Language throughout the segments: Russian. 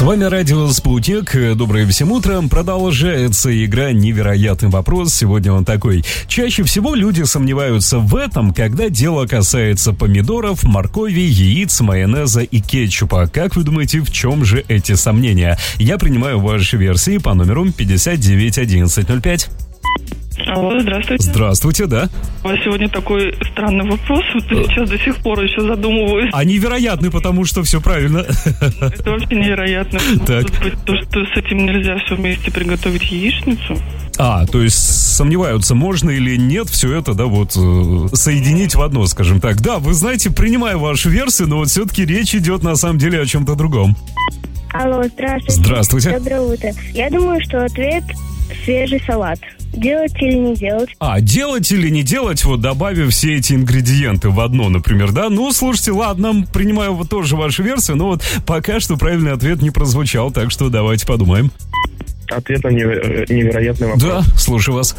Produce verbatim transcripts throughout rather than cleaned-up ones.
вами радио «Спутник». Доброе всем утром. Продолжается игра «Невероятный вопрос». Сегодня он такой. Чаще всего люди сомневаются в этом, когда дело касается помидоров, моркови, яиц, майонеза и кетчупа. Как вы думаете, в чем же эти сомнения? Я принимаю ваши версии по номеру пятьдесят девять одиннадцать ноль пять. Алло, здравствуйте. Здравствуйте, да. У вас сегодня такой странный вопрос. Вот я сейчас до сих пор еще задумываюсь. А невероятный, потому что все правильно. Это вообще невероятно. Так. Может быть, то, что с этим нельзя все вместе приготовить яичницу? А, то есть сомневаются, можно или нет все это, да, вот, э, соединить в одно, скажем так. Да, вы знаете, принимаю вашу версию, но вот все-таки речь идет на самом деле о чем-то другом. Алло, здравствуйте. Здравствуйте. Доброе утро. Я думаю, что ответ – свежий салат. Делать или не делать? А, делать или не делать, вот добавив все эти ингредиенты в одно, например, да? Ну, слушайте, ладно, принимаю вот тоже вашу версию, но вот пока что правильный ответ не прозвучал, так что давайте подумаем. Ответ на невероятный вопрос. Да, слушаю вас.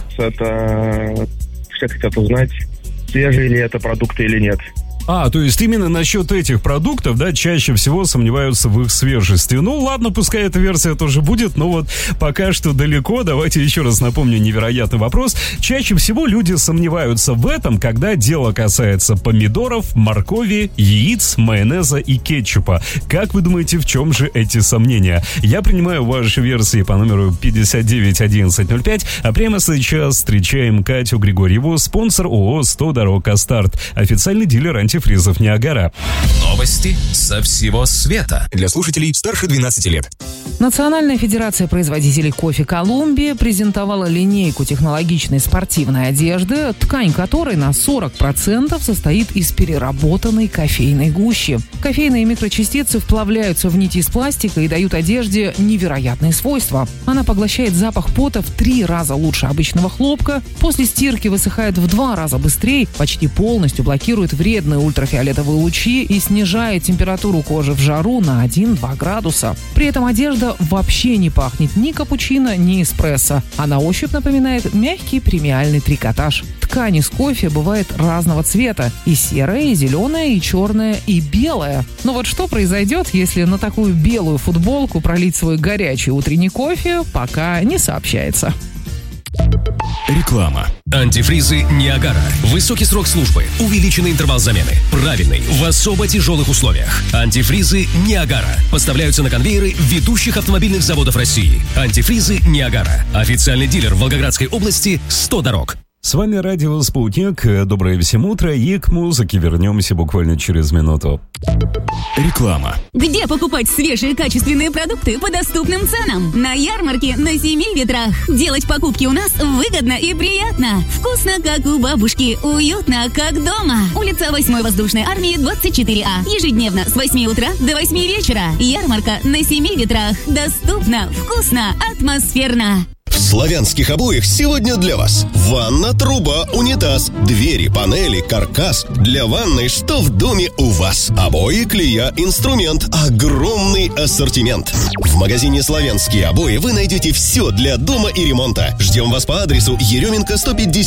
Это все хотят узнать, свежие ли это продукты или нет. А, то есть именно насчет этих продуктов, да, чаще всего сомневаются в их свежести. Ну, ладно, пускай эта версия тоже будет, но вот пока что далеко. Давайте еще раз напомню невероятный вопрос. Чаще всего люди сомневаются в этом, когда дело касается помидоров, моркови, яиц, майонеза и кетчупа. Как вы думаете, в чем же эти сомнения? Я принимаю ваши версии по номеру пятьдесят девять одиннадцать ноль пять, а прямо сейчас встречаем Катю Григорьеву, спонсор ООО «сто дорог Астарт», официальный дилер антифриза. Антифризов Ниагара. Новости со всего света. Для слушателей старше двенадцати лет. Национальная федерация производителей кофе Колумбия презентовала линейку технологичной спортивной одежды, ткань которой на сорок процентов состоит из переработанной кофейной гущи. Кофейные микрочастицы вплавляются в нити из пластика и дают одежде невероятные свойства. Она поглощает запах пота в три раза лучше обычного хлопка, после стирки высыхает в два раза быстрее, почти полностью блокирует вредные ультрафиолетовые лучи и снижает температуру кожи в жару на один-два градуса. При этом одежда вообще не пахнет ни капучино, ни эспрессо, а на ощупь напоминает мягкий премиальный трикотаж. Ткань из кофе бывает разного цвета – и серая, и зеленая, и черная, и белая. Но вот что произойдет, если на такую белую футболку пролить свой горячий утренний кофе, пока не сообщается. Реклама. Антифризы Ниагара. Высокий срок службы, увеличенный интервал замены, правильный, в особо тяжелых условиях. Антифризы Ниагара. Поставляются на конвейеры ведущих автомобильных заводов России. Антифризы Ниагара. Официальный дилер в Волгоградской области «сто дорог». С вами радио «Спутник». Доброе всем утро, и к музыке вернемся буквально через минуту. Реклама. Где покупать свежие качественные продукты по доступным ценам? На ярмарке на Семи ветрах. Делать покупки у нас выгодно и приятно. Вкусно, как у бабушки. Уютно, как дома. Улица восьмой воздушной армии, двадцать четыре А. Ежедневно с восьми утра до восьми вечера. Ярмарка на Семи ветрах. Доступно, вкусно, атмосферно. В славянских обоях сегодня для вас ванна, труба, унитаз, двери, панели, каркас. Для ванной что в доме у вас? Обои, клея, инструмент. Огромный ассортимент. В магазине «Славянские обои» вы найдете все для дома и ремонта. Ждем вас по адресу Еременко сто пятьдесят.